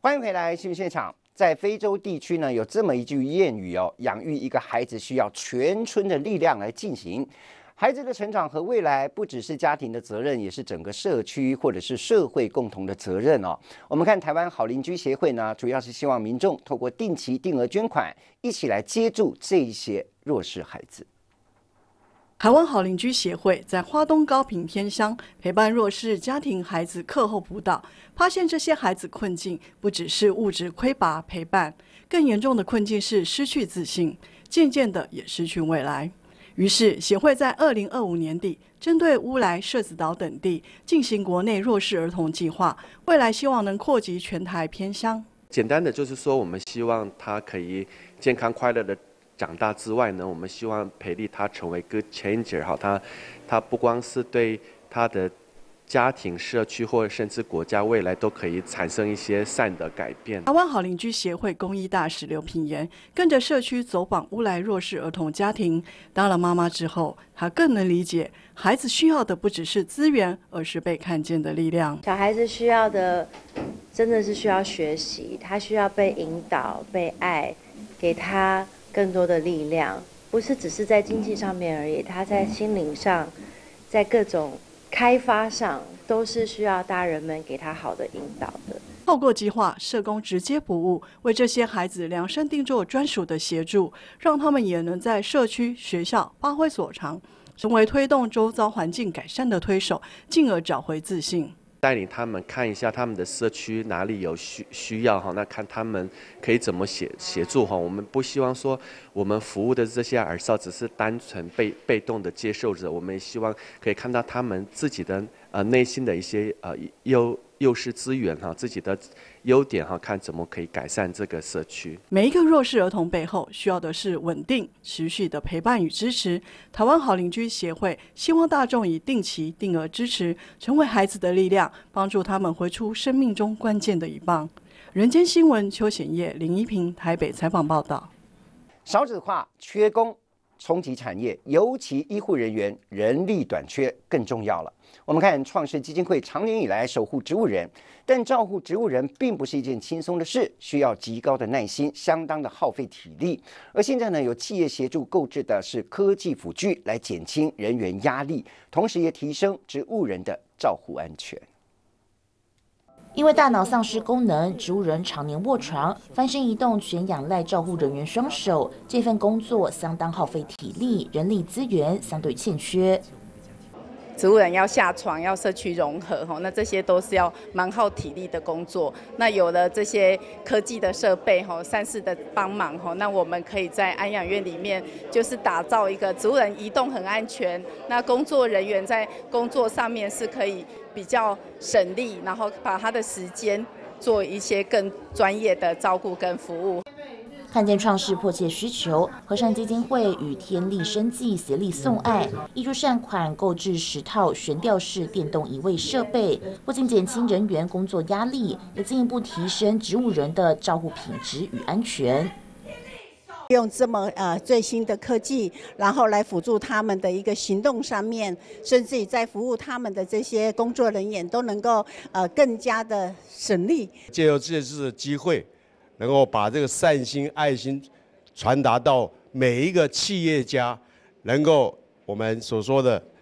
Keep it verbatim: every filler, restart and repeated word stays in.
欢迎回来新闻现场。在非洲地区呢，有这么一句谚语哦：养育一个孩子需要全村的力量来进行。孩子的成长和未来不只是家庭的责任，也是整个社区或者是社会共同的责任哦。我们看台湾好邻居协会呢，主要是希望民众透过定期定额捐款，一起来接住这一些弱势孩子。 台湾好邻居协会在花东高屏偏乡陪伴弱势家庭孩子课后辅导，发现这些孩子困境不只是物质匮乏陪伴，更严重的困境是失去自信，渐渐的也失去未来。于是协会在二零二五年底针对乌来、社子岛等地进行国内弱势儿童计划，未来希望能扩及全台偏乡。 简单的就是说，我们希望他可以健康快乐的长大之外呢，我们希望培力他成为 good changer 哈，他他不光是对他的家庭、社区或者甚至国家未来都可以产生一些善的改变。 台湾好邻居协会公益大使刘品言跟着社区走访乌来弱势儿童家庭，当了妈妈之后，她更能理解孩子需要的不只是资源，而是被看见的力量。 小孩子需要的真的是需要学习，他需要被引导、被爱，给他更多的力量，不是只是在经济上面而已，他在心灵上，在各种开发上都是需要大人们给他好的引导的。 透过计划，社工直接服务，为这些孩子量身定做专属的协助，让他们也能在社区、学校发挥所长，成为推动周遭环境改善的推手，进而找回自信。 带领他们看一下他们的社区哪里有需需要哈，那看他们可以怎么协协助哈。我们不希望说我们服务的这些儿少只是单纯被被动的接受者，我们也希望可以看到他们自己的呃内心的一些呃优优势资源哈，自己的优点哈，看怎么可以改善这个社区。 每一个弱势儿童背后需要的是稳定、持续的陪伴与支持。台湾好邻居协会希望大众以定期定额支持，成为孩子的力量，帮助他们回出生命中关键的一棒。人间新闻邱显业、林依萍台北采访报道。 少子化、缺工冲击产业，尤其医护人员人力短缺更重要了。我们看创世基金会长年以来守护植物人，但照顾植物人并不是一件轻松的事，需要极高的耐心，相当的耗费体力。而现在呢，有企业协助购置的是科技辅具，来减轻人员压力，同时也提升植物人的照护安全。 因为大脑丧失功能，植物人常年卧床，翻身移动全仰赖照护人员双手，这份工作相当耗费体力，人力资源相对欠缺。 植物人要下床，要社区融合，那这些都是要蛮耗体力的工作。那有了这些科技的设备，善事的帮忙，那我们可以在安养院里面，就是打造一个植物人移动很安全，那工作人员在工作上面是可以比较省力，然后把他的时间做一些更专业的照顾跟服务。 看见创世迫切需求，和善基金会与天力生技协力送爱，挹注善款购置十套悬吊式电动移位设备，不仅减轻人员工作压力，也进一步提升植物人的照护品质与安全。 用这么呃最新的科技，然后来辅助他们的一个行动上面，甚至于在服务他们的这些工作人员都能够呃更加的省力。 借由这次的机会，能够把这个善心、爱心传达到每一个企业家，能够我们所说的